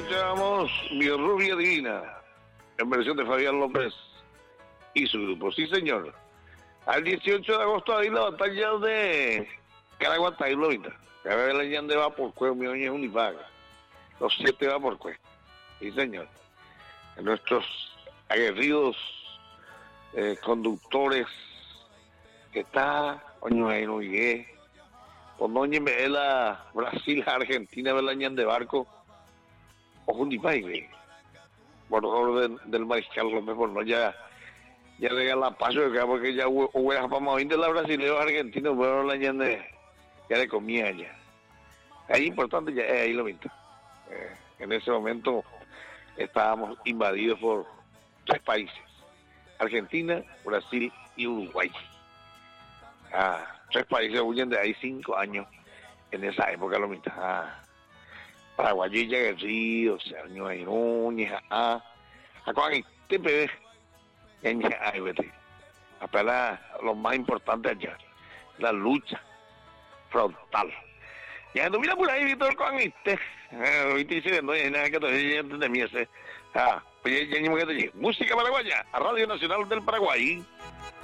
escuchábamos Mi Rubia Divina, en versión de Fabián López y su grupo. Sí, señor. Al 18 de agosto hay la batalla de Caraguatá y Loita. Cada vez la llande va por cuello, mi oña es unipaga. Los 7 va por cuello. Sí, señor. Nuestros aguerridos conductores que está, oño, ahí no llegué. Por no me la Brasil, Argentina, ve la llande de barco. O Jundipaí, por orden del mariscal López, por no ya llega la paso de acá, porque ya hueá para más de la brasileña argentina, bueno, la ya de comía ya. Ahí importante ya, ahí lo mismo. En ese momento estábamos invadidos por 3 países: Argentina, Brasil y Uruguay. 3 países huyen de ahí 5 años en esa época lo mismo. Paraguayilla, Guerrillo, Señor Núñez, con este bebé, apenas lo más importante allá, la lucha frontal. Ya no mira por ahí, Víctor, con este, dice, no hay nada que te de mí ese, pues ya ni me quedé, música paraguaya, a Radio Nacional del Paraguay.